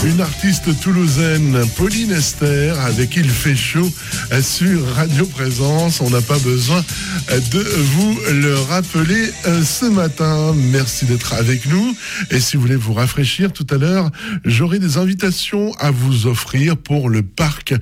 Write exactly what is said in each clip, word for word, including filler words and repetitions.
Une artiste toulousaine, Pauline Esther, avec Il fait chaud sur Radio Présence. On n'a pas besoin de vous le rappeler ce matin. Merci d'être avec nous. Et si vous voulez vous rafraîchir tout à l'heure, j'aurai des invitations à vous offrir pour le parc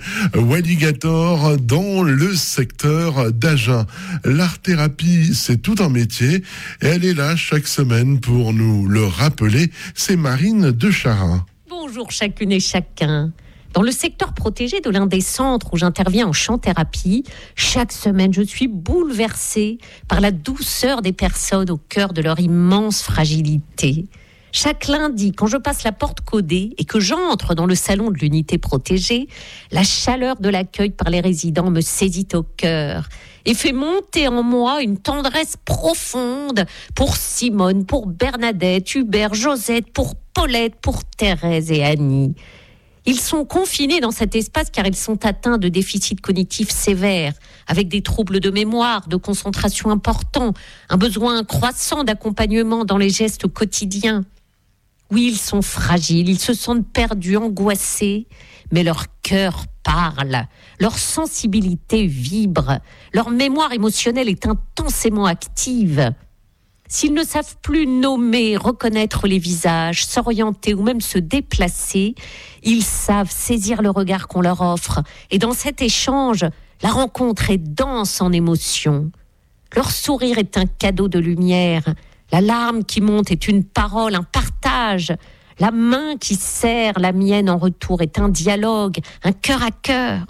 Walligator dans le secteur d'Agen. L'art-thérapie, c'est tout un métier et elle est là chaque semaine pour nous le rappeler. C'est Marine de Charin. Bonjour chacune et chacun. Dans le secteur protégé de l'un des centres où j'interviens en chant-thérapie, chaque semaine je suis bouleversée par la douceur des personnes au cœur de leur immense fragilité. Chaque lundi, quand je passe la porte codée et que j'entre dans le salon de l'unité protégée, la chaleur de l'accueil par les résidents me saisit au cœur et fait monter en moi une tendresse profonde pour Simone, pour Bernadette, Hubert, Josette, pour Paulette, pour Thérèse et Annie. Ils sont confinés dans cet espace car ils sont atteints de déficits cognitifs sévères, avec des troubles de mémoire, de concentration importants, un besoin croissant d'accompagnement dans les gestes quotidiens. Oui, ils sont fragiles, ils se sentent perdus, angoissés, mais leur cœur parle, leur sensibilité vibre, leur mémoire émotionnelle est intensément active. S'ils ne savent plus nommer, reconnaître les visages, s'orienter ou même se déplacer, ils savent saisir le regard qu'on leur offre. Et dans cet échange, la rencontre est dense en émotions. Leur sourire est un cadeau de lumière. La larme qui monte est une parole, un partage. La main qui serre la mienne en retour est un dialogue, un cœur à cœur.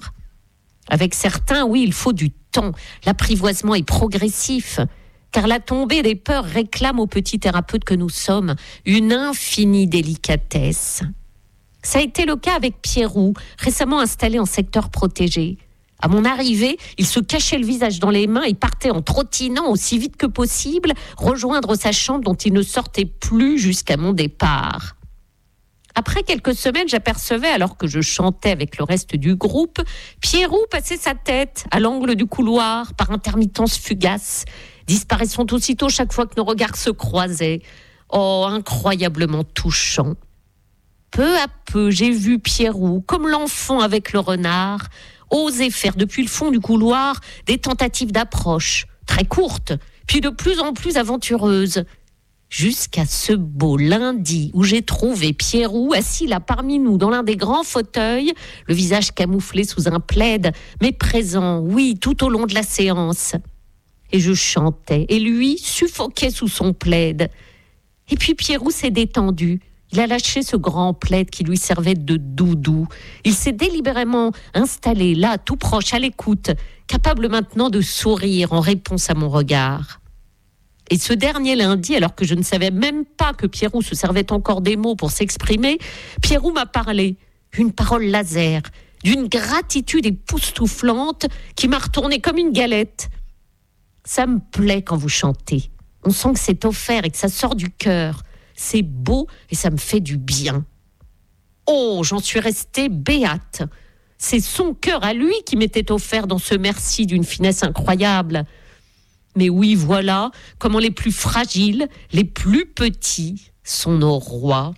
Avec certains, oui, il faut du temps. L'apprivoisement est progressif. Car la tombée des peurs réclame aux petits thérapeutes que nous sommes une infinie délicatesse. Ça a été le cas avec Pierrot, récemment installé en secteur protégé. À mon arrivée, il se cachait le visage dans les mains et partait en trottinant aussi vite que possible, rejoindre sa chambre dont il ne sortait plus jusqu'à mon départ. Après quelques semaines, j'apercevais, alors que je chantais avec le reste du groupe, Pierrot passer sa tête à l'angle du couloir par intermittence fugace, disparaissant aussitôt chaque fois que nos regards se croisaient. Oh, incroyablement touchant. Peu à peu, j'ai vu Pierrot, comme l'enfant avec le renard, oser faire depuis le fond du couloir des tentatives d'approche, très courtes, puis de plus en plus aventureuses. Jusqu'à ce beau lundi où j'ai trouvé Pierrot assis là parmi nous dans l'un des grands fauteuils, le visage camouflé sous un plaid, mais présent, oui, tout au long de la séance. Et je chantais, et lui suffoquait sous son plaid. Et puis Pierrot s'est détendu. Il a lâché ce grand plaid qui lui servait de doudou. Il s'est délibérément installé là, tout proche, à l'écoute, capable maintenant de sourire en réponse à mon regard. Et ce dernier lundi, alors que je ne savais même pas que Pierrot se servait encore des mots pour s'exprimer, Pierrot m'a parlé, une parole laser, d'une gratitude époustouflante qui m'a retourné comme une galette. Ça me plaît quand vous chantez. On sent que c'est offert et que ça sort du cœur. C'est beau et ça me fait du bien. Oh, j'en suis restée béate. C'est son cœur à lui qui m'était offert dans ce merci d'une finesse incroyable. Mais oui, voilà comment les plus fragiles, les plus petits sont nos rois.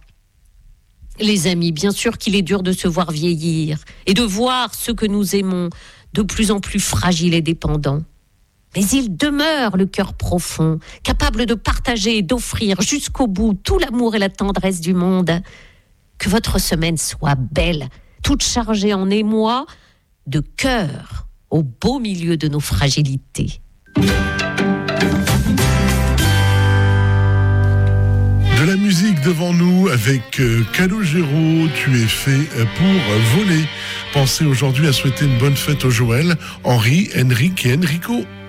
Les amis, bien sûr qu'il est dur de se voir vieillir et de voir ceux que nous aimons de plus en plus fragiles et dépendants. Mais il demeure le cœur profond, capable de partager et d'offrir jusqu'au bout tout l'amour et la tendresse du monde. Que votre semaine soit belle, toute chargée en émoi, de cœur, au beau milieu de nos fragilités. De la musique devant nous avec Calogero, tu es fait pour voler. Pensez aujourd'hui à souhaiter une bonne fête aux Joël, Henri, Henrique et Enrico.